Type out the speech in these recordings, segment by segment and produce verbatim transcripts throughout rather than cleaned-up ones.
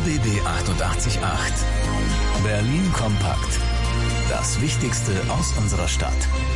B B achtundachtzig Komma acht. Berlin kompakt. Das Wichtigste aus unserer Stadt.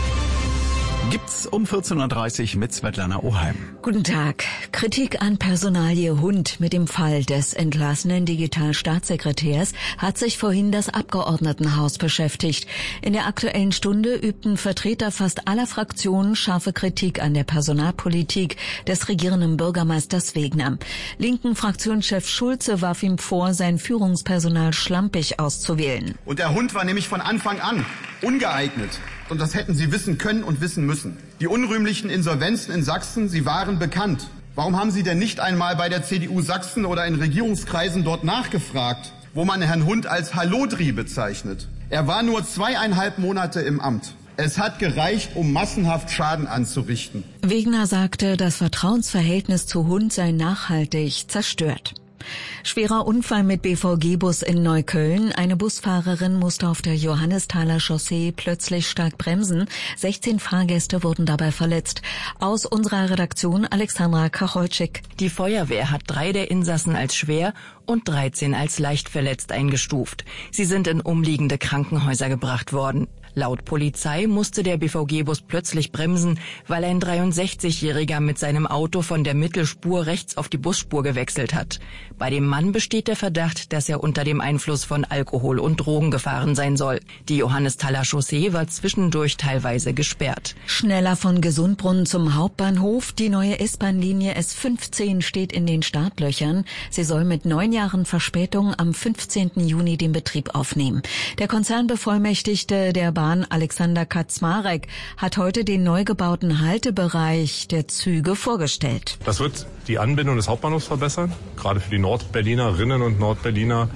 Gibt's um vierzehn Uhr dreißig mit Svetlana Oheim. Guten Tag. Kritik an Personalie Hund mit dem Fall des entlassenen Digitalstaatssekretärs hat sich vorhin das Abgeordnetenhaus beschäftigt. In der Aktuellen Stunde übten Vertreter fast aller Fraktionen scharfe Kritik an der Personalpolitik des regierenden Bürgermeisters Wegner. Linken Fraktionschef Schulze warf ihm vor, sein Führungspersonal schlampig auszuwählen. Und der Hund war nämlich von Anfang an ungeeignet. Und das hätten Sie wissen können und wissen müssen. Die unrühmlichen Insolvenzen in Sachsen, sie waren bekannt. Warum haben Sie denn nicht einmal bei der C D U Sachsen oder in Regierungskreisen dort nachgefragt, wo man Herrn Hund als Hallodri bezeichnet? Er war nur zweieinhalb Monate im Amt. Es hat gereicht, um massenhaft Schaden anzurichten. Wegner sagte, das Vertrauensverhältnis zu Hund sei nachhaltig zerstört. Schwerer Unfall mit B V G-Bus in Neukölln. Eine Busfahrerin musste auf der Johannesthaler Chaussee plötzlich stark bremsen. sechzehn Fahrgäste wurden dabei verletzt. Aus unserer Redaktion Alexandra Kacholczyk. Die Feuerwehr hat drei der Insassen als schwer und dreizehn als leicht verletzt eingestuft. Sie sind in umliegende Krankenhäuser gebracht worden. Laut Polizei musste der B V G-Bus plötzlich bremsen, weil ein dreiundsechzigjähriger mit seinem Auto von der Mittelspur rechts auf die Busspur gewechselt hat. Bei dem Mann besteht der Verdacht, dass er unter dem Einfluss von Alkohol und Drogen gefahren sein soll. Die Johannesthaler Chaussee war zwischendurch teilweise gesperrt. Schneller von Gesundbrunnen zum Hauptbahnhof. Die neue S-Bahn-Linie S fünfzehn steht in den Startlöchern. Sie soll mit neun Jahren Verspätung am fünfzehnten Juni den Betrieb aufnehmen. Der Konzernbevollmächtigte der Bahn Alexander Kaczmarek hat heute den neu gebauten Haltebereich der Züge vorgestellt. Das wird die Anbindung des Hauptbahnhofs verbessern, gerade für die Nordberlinerinnen und Nordberliner.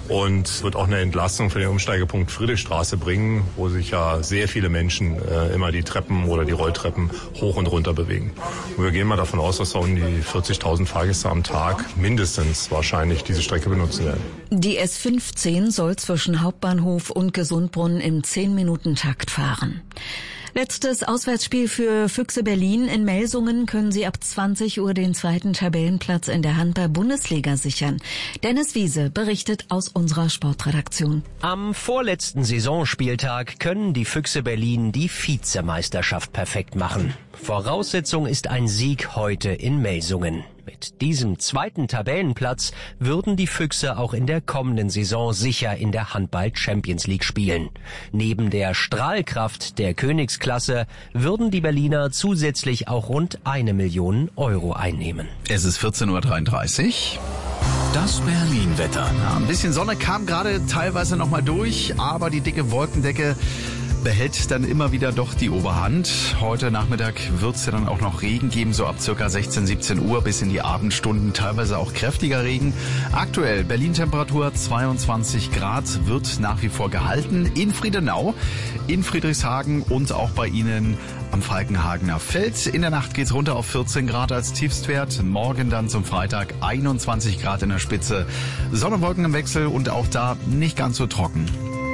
Und wird auch eine Entlastung für den Umsteigepunkt Friedrichstraße bringen, wo sich ja sehr viele Menschen äh, immer die Treppen oder die Rolltreppen hoch und runter bewegen. Und wir gehen mal davon aus, dass da um die vierzigtausend Fahrgäste am Tag mindestens wahrscheinlich diese Strecke benutzen werden. Die S fünfzehn soll zwischen Hauptbahnhof und Gesundbrunnen im zehn-Minuten-Takt fahren. Letztes Auswärtsspiel für Füchse Berlin. In Melsungen können sie ab zwanzig Uhr den zweiten Tabellenplatz in der Handball-Bundesliga sichern. Dennis Wiese berichtet aus unserer Sportredaktion. Am vorletzten Saisonspieltag können die Füchse Berlin die Vizemeisterschaft perfekt machen. Voraussetzung ist ein Sieg heute in Melsungen. Mit diesem zweiten Tabellenplatz würden die Füchse auch in der kommenden Saison sicher in der Handball-Champions League spielen. Neben der Strahlkraft der Königsklasse würden die Berliner zusätzlich auch rund eine Million Euro einnehmen. Es ist vierzehn Uhr dreiunddreißig. Das Berlin-Wetter. Ja, ein bisschen Sonne kam gerade teilweise noch mal durch, aber die dicke Wolkendecke behält dann immer wieder doch die Oberhand. Heute Nachmittag wird es ja dann auch noch Regen geben, so ab circa sechzehn, siebzehn Uhr bis in die Abendstunden, teilweise auch kräftiger Regen. Aktuell Berlin-Temperatur zweiundzwanzig Grad, wird nach wie vor gehalten in Friedenau, in Friedrichshagen und auch bei Ihnen am Falkenhagener Feld. In der Nacht geht's runter auf vierzehn Grad als Tiefstwert. Morgen dann zum Freitag einundzwanzig Grad in der Spitze. Sonne, Wolken im Wechsel und auch da nicht ganz so trocken.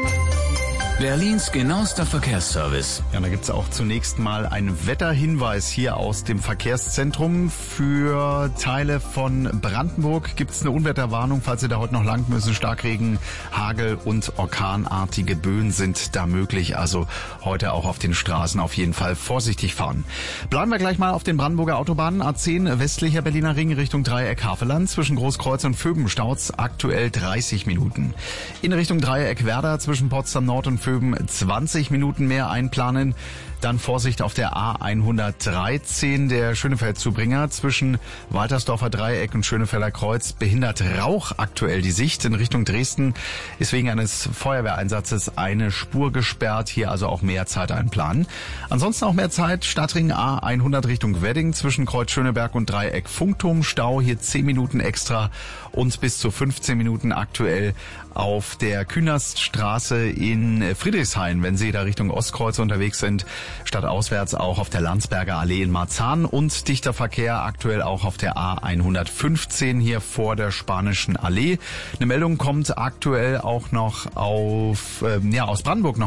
Berlins genauester Verkehrsservice. Ja, da gibt's auch zunächst mal einen Wetterhinweis hier aus dem Verkehrszentrum. Für Teile von Brandenburg gibt's eine Unwetterwarnung, falls Sie da heute noch lang müssen. Starkregen, Hagel und orkanartige Böen sind da möglich. Also heute auch auf den Straßen auf jeden Fall vorsichtig fahren. Bleiben wir gleich mal auf den Brandenburger Autobahnen. A zehn westlicher Berliner Ring Richtung Dreieck Havelland. Zwischen Großkreuz und Vöben staut's aktuell dreißig Minuten. In Richtung Dreieck Werder zwischen Potsdam Nord und Vöben zwanzig Minuten mehr einplanen. Dann Vorsicht auf der A hundertdreizehn, der Schönefeldzubringer zwischen Waltersdorfer Dreieck und Schönefelder Kreuz behindert Rauch aktuell die Sicht. In Richtung Dresden ist wegen eines Feuerwehreinsatzes eine Spur gesperrt, hier also auch mehr Zeit einplanen. Ansonsten auch mehr Zeit, Stadtring A hundert Richtung Wedding zwischen Kreuz Schöneberg und Dreieck Funkturm, Stau, hier zehn Minuten extra und bis zu fünfzehn Minuten aktuell auf der Künaststraße in Friedrichshain, wenn Sie da Richtung Ostkreuz unterwegs sind. Stadtauswärts auch auf der Landsberger Allee in Marzahn und dichter Verkehr aktuell auch auf der A hundertfünfzehn hier vor der Spanischen Allee. Eine Meldung kommt aktuell auch noch auf, äh, ja, aus Brandenburg noch